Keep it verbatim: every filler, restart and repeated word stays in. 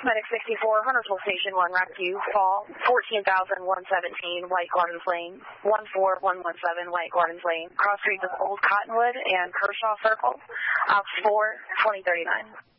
Medic sixty-four, Huntersville Station one, Rescue, Fall, fourteen thousand one seventeen, White Gardens Lane, one four one one seven, White Gardens Lane, cross streets of Old Cottonwood and Kershaw Circle, Ops four, twenty thirty-nine.